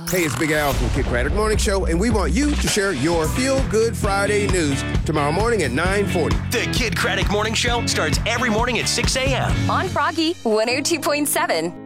Hey, it's Big Al from Kid Craddock Morning Show, and we want you to share your Feel Good Friday news tomorrow morning at 9:40. The Kid Craddock Morning Show starts every morning at 6 a.m. on Froggy 102.7.